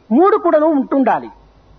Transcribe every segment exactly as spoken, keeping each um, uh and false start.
మూడు కూడాను ఉంటుండాలి.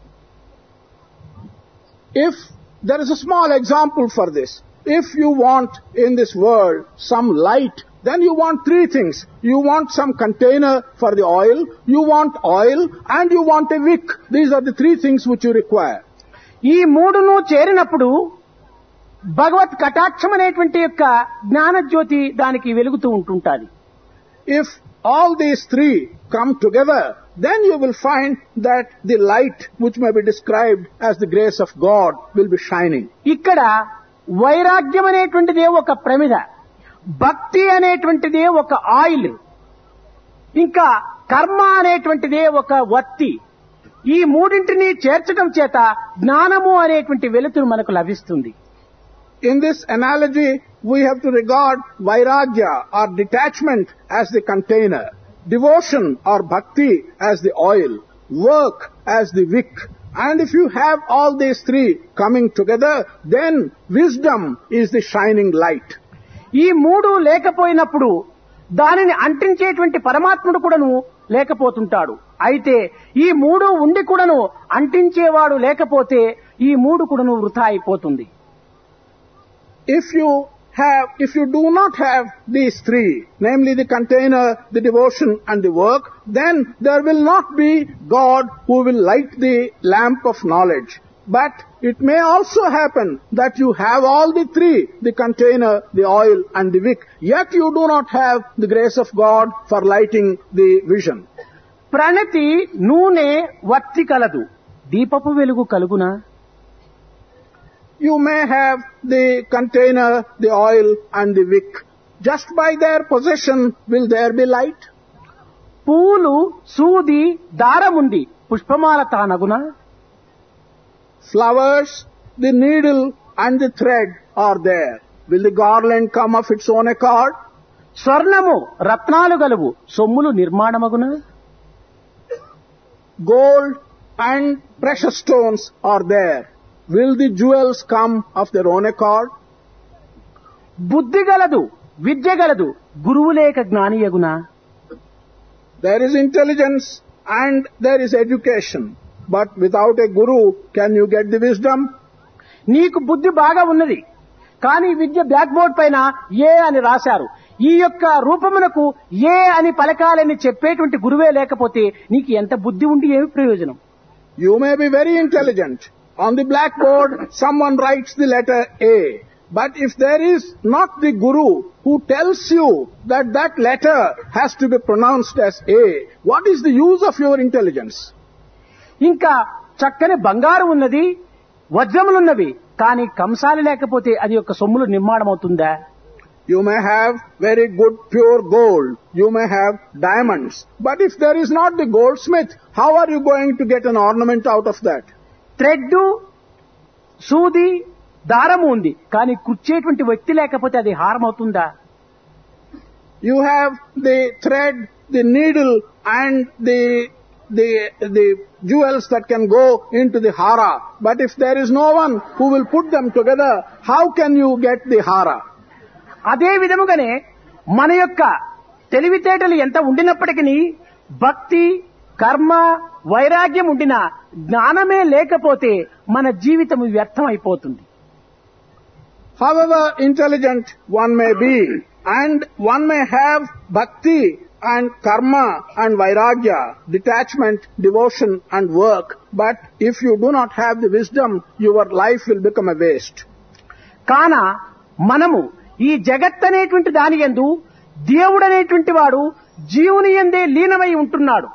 If there is a small example for this, if you want in this world some light, then you want three things. You want some container for the oil, you want oil, and you want a wick. These are the three things which you require. ఈ మూడును చేరినప్పుడు భగవత్ కటాక్షం అనేటువంటి యొక్క జ్ఞానజ్యోతి దానికి వెలుగుతూ ఉంటుంటాది. If all these three come together, then you will find that the light which may be described as the grace of God will be shining. ఇక్కడ వైరాగ్యం అనేటువంటిదే ఒక ప్రమిద, భక్తి అనేటువంటిదే ఒక ఆయిల్, ఇంకా కర్మ అనేటువంటిదే ఒక వత్తి. ఈ మూడింటిని చేర్చడం చేత జ్ఞానము అనేటువంటి వెలుతురు మనకు లభిస్తుంది. In this analogy, we have to regard vairagya or detachment as the container, devotion or bhakti as the oil, work as the wick. And if you have all these three coming together, then wisdom is the shining light. ఈ మూడు లేకపోయినప్పుడు దానిని అంటించేటువంటి పరమాత్ముడు కూడాను లేకపోతుంటాడు. అయితే ఈ మూడు ఉండి కూడాను అంటించేవాడు లేకపోతే ఈ మూడు కూడాను వృథా అయిపోతుంది. If you have, if you do not have these three, namely the container, the devotion and the work, then there will not be God who will light the lamp of knowledge. But it may also happen that you have all the three, the container, the oil and the wick, yet you do not have the grace of God for lighting the vision. ప్రణతి నూనె వత్తి కలదు, దీపపు వెలుగు కలుగునా? You may have the container, the oil and the wick. Just by their possession will there be light? పూలు సూది దారముంది, పుష్పమాల తానగునా? Flowers, the needle and the thread are there. Will the garland come of its own accord? స్వర్ణము రత్నాలు గలవు, సొమ్ములు నిర్మాణమగునా? Gold and precious stones are there. Will the jewels come of their own accord? బుద్ధి గలదు, విద్య గలదు, గురువు లేక జ్ఞానియగునా? There is intelligence and there is education. But without a guru, can you get the wisdom? నీకు బుద్ధి బాగా ఉన్నది, కానీ విద్య బ్లాక్ బోర్డ్ పైన ఏ అని రాశారు. ఈ యొక్క రూపమునకు ఏ అని పలకాలని చెప్పేటువంటి గురువే లేకపోతే నీకు ఎంత బుద్ధి ఉండి ఏమి ప్రయోజనం? You may be very intelligent. On the blackboard, someone writes the letter A. But if there is not the guru who tells you that that letter has to be pronounced as A, what is the use of your intelligence? ఇంకా చక్కని బంగారం ఉన్నది, వజ్రములున్నవి, కానీ కంసాలి లేకపోతే అది యొక్క సొమ్ములు నిర్మాణం అవుతుందా? You may have very good pure gold, you may have diamonds, but if there is not the goldsmith, how are you going to get an ornament out of that? Thread, సూది, దారము ఉంది, కానీ కుర్చేటువంటి వ్యక్తి లేకపోతే అది హారం అవుతుందా? You have the thread, the needle and the the the jewels that can go into the hara, but if there is no one who will put them together, how can you get the hara? అదే విధముగానే మన యొక్క తెలివితేటలు ఎంత ఉండినప్పటికీ భక్తి, కర్మ, వైరాగ్యం ఉండిన జ్ఞానమే లేకపోతే మన జీవితం వ్యర్థం అయిపోతుంది. However intelligent one may be, and one may have bhakti and karma and vairagya, detachment, devotion and work, but if you do not have the wisdom, your life will become a waste. కాన మనము ఈ జగత్ అనేటువంటి దాని యందు దేవుడనేటువంటి వాడు జీవుని యందే లీనమై ఉంటున్నాడు.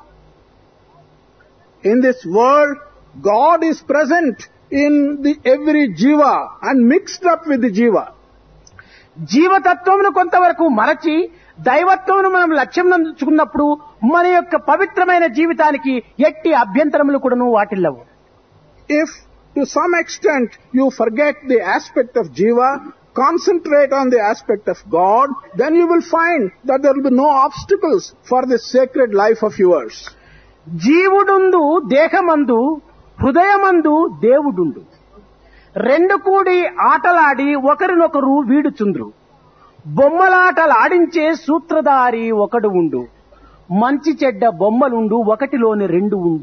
In this world, God is present in the every jiva and mixed up with the jiva. జీవతత్వమును కొంతవరకు మరచి దైవత్వమును మనం లక్ష్యం నందుకున్నప్పుడు మన యొక్క పవిత్రమైన జీవితానికి ఎట్టి అభ్యంతరములు కూడాను వాటిల్లవు. If to some extent you forget the aspect of jiva, concentrate on the aspect of God, then you will find that there will be no obstacles for this sacred life of yours. జీవుడుందు దేహమందు, హృదయమందు దేవుడుండు, రెండు కూడి ఆటలాడి ఒకరినొకరు వీడుచుంద్రు, బొమ్మలాటలాడించే సూత్రధారి ఒకడు ఉండు, మంచి చెడ్డ బొమ్మలుండు, ఒకటిలోని రెండు ఉండు.